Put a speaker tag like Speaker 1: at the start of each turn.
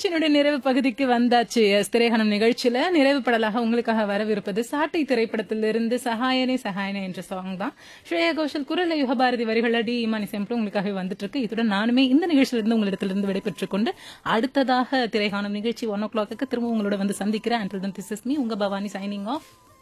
Speaker 1: நிகழ்ச்சியினுடைய நிறைவு பகுதிக்கு வந்தாச்சு. திரைகாணும் நிகழ்ச்சியில நிறைவு படலாக உங்களுக்காக வரவிருப்பது சாட்டை திரைப்படத்திலிருந்து சகாயனே சகாயனே என்ற சாங் தான். ஸ்ரேயா கோஷல் குரல யுகபாரதி வரிகள் டி இமானி செம்பிள் உங்களுக்காக வந்துட்டு இருக்கு. இத்துடன் நானுமே இந்த நிகழ்ச்சியிலிருந்து உங்களிடத்திலிருந்து விடைபெற்றுக் கொண்டு அடுத்ததாக திரைகாணும் நிகழ்ச்சி 1 o'clock திரும்ப உங்களோட வந்து சந்திக்கிறேன். Until then, this is me, உங்க பவானி signing off.